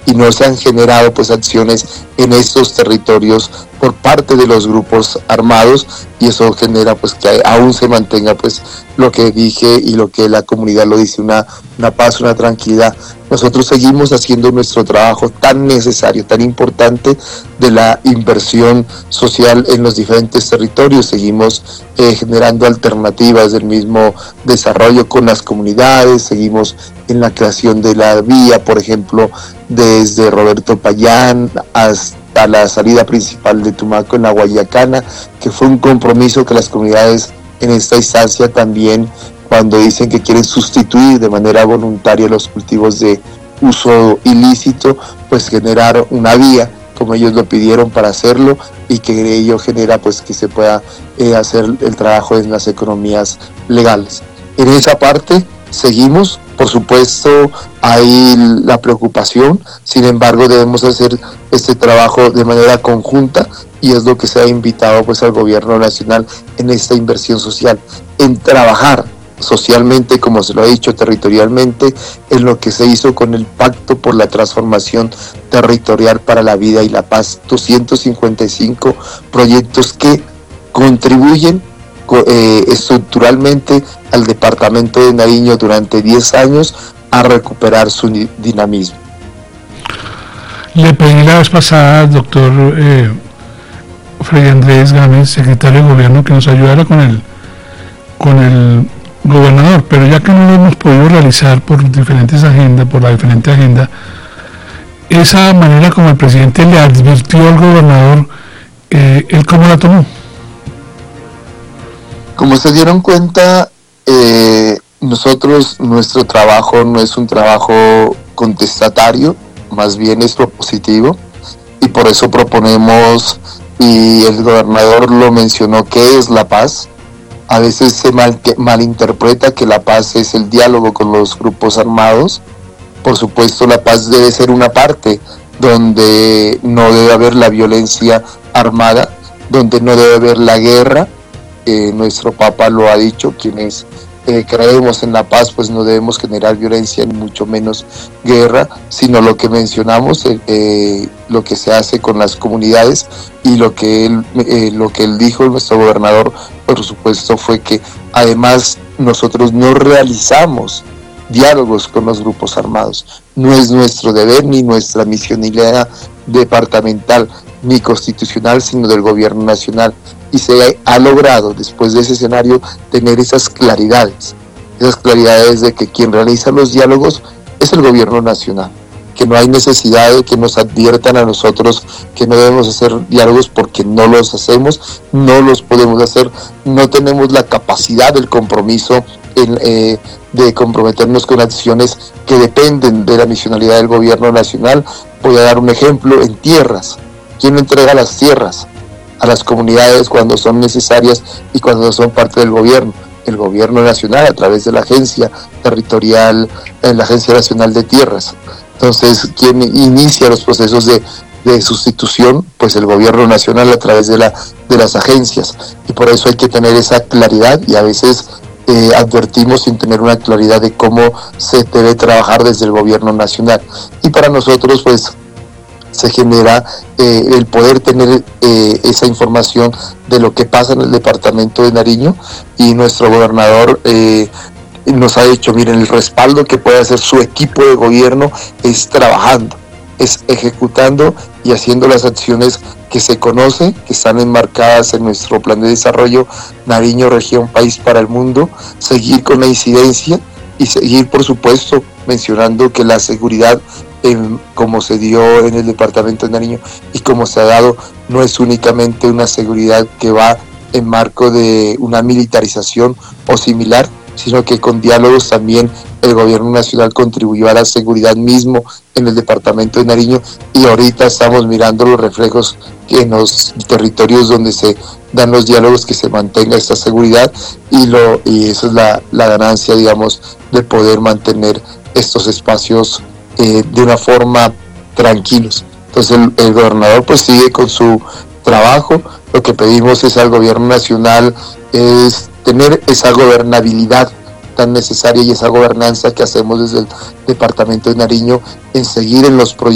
y no se han generado pues acciones en estos territorios por parte de los grupos armados, y eso genera pues que aún se mantenga pues lo que dije y lo que la comunidad lo dice, una paz, una tranquilidad. Nosotros seguimos haciendo nuestro trabajo tan necesario, tan importante de la inversión social en los diferentes territorios. Seguimos generando alternativas del mismo desarrollo con las comunidades, seguimos en la creación de la vía, por ejemplo, desde Roberto Payán hasta la salida principal de Tumaco en la Guayacana, que fue un compromiso que las comunidades en esta instancia también, cuando dicen que quieren sustituir de manera voluntaria los cultivos de uso ilícito, pues generar una vía como ellos lo pidieron para hacerlo, y que ello genera pues que se pueda hacer el trabajo en las economías legales. En esa parte seguimos, por supuesto hay la preocupación, sin embargo debemos hacer este trabajo de manera conjunta, y es lo que se ha invitado pues al gobierno nacional en esta inversión social, en trabajar socialmente, como se lo ha dicho, territorialmente, en lo que se hizo con el Pacto por la Transformación Territorial para la Vida y la Paz, 255 proyectos que contribuyen estructuralmente al departamento de Nariño durante 10 años a recuperar su dinamismo. Le pedí la vez pasada, doctor Freddy Andrés Gámez, secretario de Gobierno, que nos ayudara con el gobernador, pero ya que no lo hemos podido realizar por la diferente agenda, esa manera como el presidente le advirtió al gobernador, ¿él cómo la tomó? Como se dieron cuenta, nuestro trabajo no es un trabajo contestatario, más bien es propositivo, y por eso proponemos, y el gobernador lo mencionó, ¿qué es la paz? A veces se malinterpreta que la paz es el diálogo con los grupos armados. Por supuesto, la paz debe ser una parte donde no debe haber la violencia armada, donde no debe haber la guerra. Nuestro Papa lo ha dicho, quienes creemos en la paz, pues no debemos generar violencia, ni mucho menos guerra, sino lo que mencionamos, lo que se hace con las comunidades, y lo que él dijo, nuestro gobernador, por supuesto, fue que además nosotros no realizamos diálogos con los grupos armados. No es nuestro deber ni nuestra misionalidad departamental ni constitucional, sino del gobierno nacional. Y se ha logrado, después de ese escenario, tener esas claridades de que quien realiza los diálogos es el gobierno nacional, que no hay necesidad de que nos adviertan a nosotros que no debemos hacer diálogos, porque no los hacemos, no los podemos hacer, no tenemos la capacidad del compromiso de comprometernos con acciones que dependen de la misionalidad del gobierno nacional. Voy a dar un ejemplo: en tierras. ¿Quién entrega las tierras a las comunidades cuando son necesarias y cuando son parte del gobierno? El gobierno nacional, a través de la agencia territorial, la Agencia Nacional de Tierras. Entonces, ¿quién inicia los procesos de sustitución? Pues el gobierno nacional, a través de las agencias. Y por eso hay que tener esa claridad, y a veces advertimos sin tener una claridad de cómo se debe trabajar desde el gobierno nacional. Y para nosotros, pues, se genera el poder tener esa información de lo que pasa en el departamento de Nariño, y nuestro gobernador nos ha dicho, miren, el respaldo que puede hacer su equipo de gobierno es trabajando, es ejecutando y haciendo las acciones que se conocen, que están enmarcadas en nuestro plan de desarrollo Nariño, región, país para el mundo, seguir con la incidencia y seguir, por supuesto, mencionando que la seguridad, como se dio en el departamento de Nariño y como se ha dado, no es únicamente una seguridad que va en marco de una militarización o similar, sino que con diálogos también el gobierno nacional contribuyó a la seguridad mismo en el departamento de Nariño, y ahorita estamos mirando los reflejos que en los territorios donde se dan los diálogos, que se mantenga esta seguridad, y eso es la ganancia, digamos, de poder mantener estos espacios de una forma tranquilos. Entonces el gobernador pues sigue con su trabajo. Lo que pedimos es al gobierno nacional es tener esa gobernabilidad tan necesaria y esa gobernanza que hacemos desde el departamento de Nariño, en seguir en los proyectos